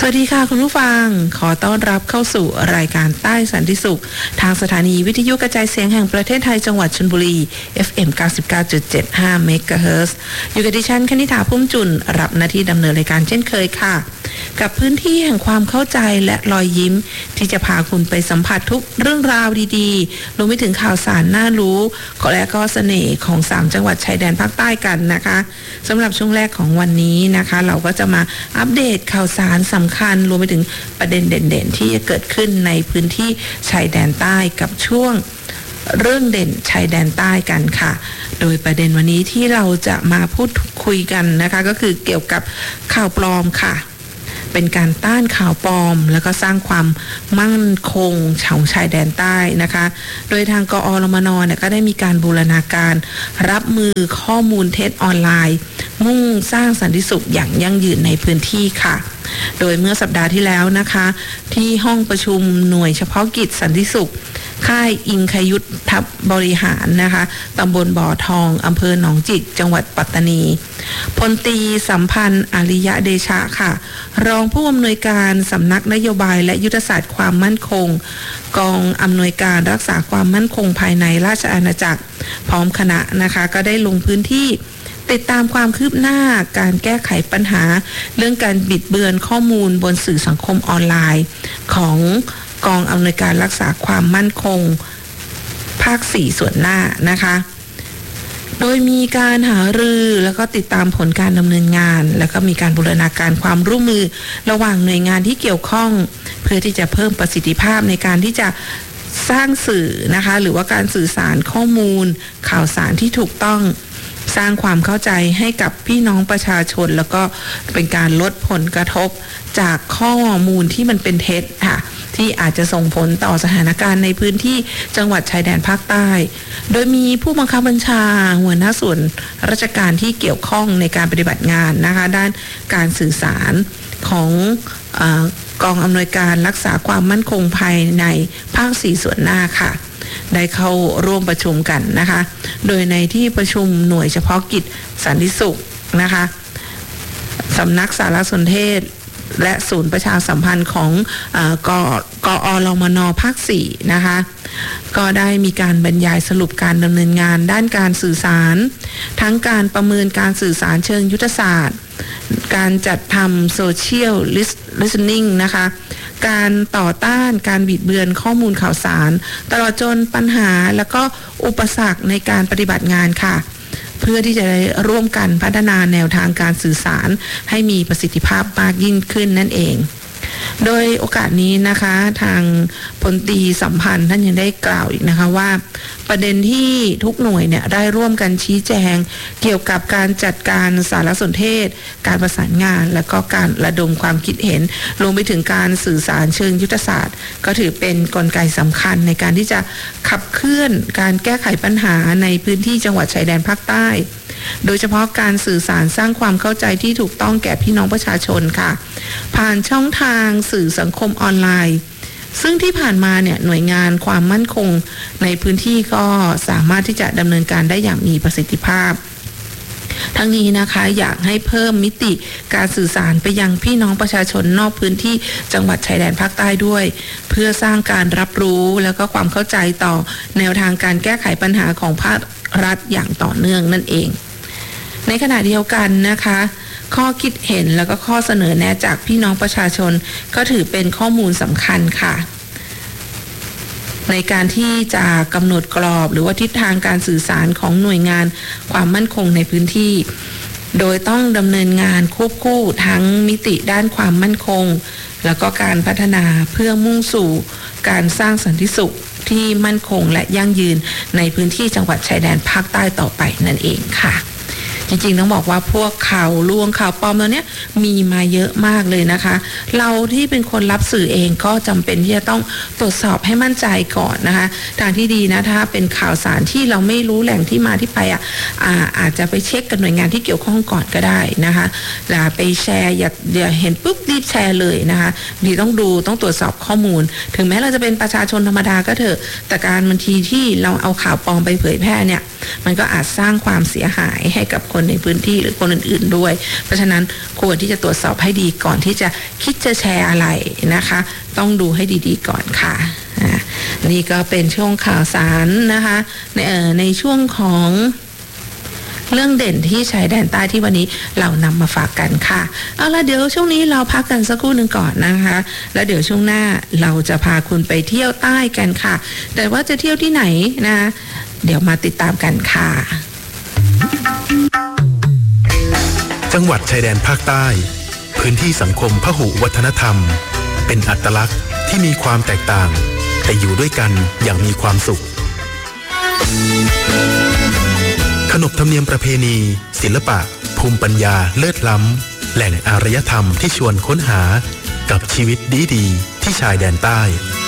วัสดีค่ะคุณผู้ฟังขอต้อนรับเข้าสู่รายการใต้สันติสุขทางสถานีวิทยุกระจายเสียงแห่งประเทศไทยจังหวัดชลบุรี FM 99.75 เมกะเฮิรตซ์อยู่กับดิฉันคณิษฐาพุ่มจุนรับหน้าที่ดำเนินรายการเช่นเคยค่ะกับพื้นที่แห่งความเข้าใจและรอยยิ้มที่จะพาคุณไปสัมผัสทุกเรื่องราวดีๆรวมไปถึงข่าวสารน่ารู้และก็เสน่ห์ของ3จังหวัดชายแดนภาคใต้กันนะคะสำหรับช่วงแรกของวันนี้นะคะเราก็จะมาอัปเดตข่าวสารสำคัญรวมไปถึงประเด็นเด่นๆที่จะเกิดขึ้นในพื้นที่ชายแดนใต้กับช่วงเรื่องเด่นชายแดนใต้กันค่ะโดยประเด็นวันนี้ที่เราจะมาพูดคุยกันนะคะก็คือเกี่ยวกับข่าวปลอมค่ะเป็นการต้านข่าวปลอมแล้วก็สร้างความมั่นคงของชายแดนใต้นะคะโดยทางกอรมนเนี่ยก็ได้มีการบูรณาการรับมือข้อมูลเท็จออนไลน์มุ่งสร้างสันติสุขอย่างยั่งยืนในพื้นที่ค่ะโดยเมื่อสัปดาห์ที่แล้วนะคะที่ห้องประชุมหน่วยเฉพาะกิจสันติสุขค่ายอิงคยุทธบริหารนะคะตำบลบ่อทองอำเภอหนองจิกจังหวัดปัตตานีพลตรีสัมพันธ์อริยะเดชะค่ะรองผู้อำนวยการสำนักนโยบายและยุทธศาสตร์ความมั่นคงกองอำนวยการรักษาความมั่นคงภายในราชอาณาจักรพร้อมคณะนะคะก็ได้ลงพื้นที่ติดตามความคืบหน้าการแก้ไขปัญหาเรื่องการบิดเบือนข้อมูลบนสื่อสังคมออนไลน์ของกองอำนวยการรักษาความมั่นคงภาค4ส่วนหน้านะคะโดยมีการหารือแล้วก็ติดตามผลการดำเนินงานแล้วก็มีการบูรณาการความร่วมมือระหว่างหน่วยงานที่เกี่ยวข้องเพื่อที่จะเพิ่มประสิทธิภาพในการที่จะสร้างสื่อนะคะหรือว่าการสื่อสารข้อมูลข่าวสารที่ถูกต้องสร้างความเข้าใจให้กับพี่น้องประชาชนแล้วก็เป็นการลดผลกระทบจากข้อมูลที่มันเป็นเท็จค่ะที่อาจจะส่งผลต่อสถานการณ์ในพื้นที่จังหวัดชายแดนภาคใต้โดยมีผู้บังคับบัญชาหัวหน้าส่วนราชการที่เกี่ยวข้องในการปฏิบัติงานนะคะด้านการสื่อสารของกองอำนวยการรักษาความมั่นคงภายในภาค4ส่วนหน้าค่ะได้เข้าร่วมประชุมกันนะคะโดยในที่ประชุมหน่วยเฉพาะกิจสันติสุขนะคะสำนักสารสนเทศและศูนย์ประชาสัมพันธ์ของกอรมนภาค4นะคะก็ได้มีการบรรยายสรุปการดำเนินงานด้านการสื่อสารทั้งการประเมินการสื่อสารเชิงยุทธศาสตร์การจัดทำโซเชียลลิสติ้งนะคะการต่อต้านการบิดเบือนข้อมูลข่าวสารตลอดจนปัญหาและก็อุปสรรคในการปฏิบัติงานค่ะเพื่อที่จะได้ร่วมกันพัฒนาแนวทางการสื่อสารให้มีประสิทธิภาพมากยิ่งขึ้นนั่นเองโดยโอกาสนี้นะคะทางพลตรีสัมพันธ์ท่านยังได้กล่าวอีกนะคะว่าประเด็นที่ทุกหน่วยเนี่ยได้ร่วมกันชี้แจงเกี่ยวกับการจัดการสารสนเทศการประสานงานและก็การระดมความคิดเห็นรวมไปถึงการสื่อสารเชิงยุทธศาสตร์ก็ถือเป็นกลไกสำคัญในการที่จะขับเคลื่อนการแก้ไขปัญหาในพื้นที่จังหวัดชายแดนภาคใต้โดยเฉพาะการสื่อสารสร้างความเข้าใจที่ถูกต้องแก่พี่น้องประชาชนค่ะผ่านช่องทางสื่อสังคมออนไลน์ซึ่งที่ผ่านมาเนี่ยหน่วยงานความมั่นคงในพื้นที่ก็สามารถที่จะดำเนินการได้อย่างมีประสิทธิภาพทั้งนี้นะคะอยากให้เพิ่มมิติการสื่อสารไปยังพี่น้องประชาชนนอกพื้นที่จังหวัดชายแดนภาคใต้ด้วยเพื่อสร้างการรับรู้แล้วก็ความเข้าใจต่อแนวทางการแก้ไขปัญหาของภาครัฐอย่างต่อเนื่องนั่นเองในขณะเดียวกันนะคะข้อคิดเห็นแล้วก็ข้อเสนอแนะจากพี่น้องประชาชนก็ถือเป็นข้อมูลสำคัญค่ะในการที่จะกำหนดกรอบหรือว่าทิศทางการสื่อสารของหน่วยงานความมั่นคงในพื้นที่โดยต้องดำเนินงานควบคู่ทั้งมิติด้านความมั่นคงแล้วก็การพัฒนาเพื่อมุ่งสู่การสร้างสันติสุขที่มั่นคงและยั่งยืนในพื้นที่จังหวัดชายแดนภาคใต้ต่อไปนั่นเองค่ะจริงๆต้องบอกว่าพวกข่าวลวงข่าวปลอมตัวเนี้ยมีมาเยอะมากเลยนะคะเราที่เป็นคนรับสื่อเองก็จำเป็นที่จะต้องตรวจสอบให้มั่นใจก่อนนะคะทางที่ดีนะถ้าเป็นข่าวสารที่เราไม่รู้แหล่งที่มาที่ไปอาจจะไปเช็คกับหน่วยงานที่เกี่ยวข้องก่อนก็ได้นะคะอย่าไปแชร์อย่าเห็นปุ๊บรีบแชร์เลยนะคะดีต้องดูต้องตรวจสอบข้อมูลถึงแม้เราจะเป็นประชาชนธรรมดาก็เถอะแต่การบางทีที่เราเอาข่าวปลอมไปเผยแพร่เนี่ยมันก็อาจสร้างความเสียหายให้กับคนในพื้นที่หรือคนอื่นๆด้วยเพราะฉะนั้นควรที่จะตรวจสอบให้ดีก่อนที่จะคิดจะแชร์อะไรนะคะต้องดูให้ดีๆก่อนค่ะนี่ก็เป็นช่วงข่าวสารนะคะในช่วงของเรื่องเด่นที่ชายแดนใต้ที่วันนี้เรานำมาฝากกันค่ะเอาล่ะเดี๋ยวช่วงนี้เราพักกันสักครู่หนึ่งก่อนนะคะแล้วเดี๋ยวช่วงหน้าเราจะพาคุณไปเที่ยวใต้กันค่ะแต่ว่าจะเที่ยวที่ไหนนะเดี๋ยวมาติดตามกันค่ะจังหวัดชายแดนภาคใต้พื้นที่สังคมพหุวัฒนธรรมเป็นอัตลักษณ์ที่มีความแตกต่างแต่อยู่ด้วยกันอย่างมีความสุขขนบธรรมเนียมประเพณีศิลปะภูมิปัญญาเลิศล้ำแหล่งอารยธรรมที่ชวนค้นหากับชีวิตดีๆที่ชายแดนใต้